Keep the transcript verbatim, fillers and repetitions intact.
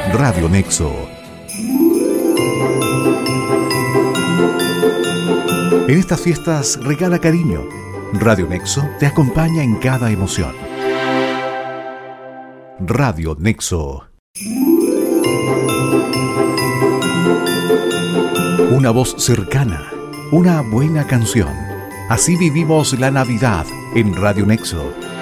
Radio Nexo. En estas fiestas regala cariño. Radio Nexo te acompaña en cada emoción. Radio Nexo. Una voz cercana, una buena canción. Así vivimos la Navidad en Radio Nexo.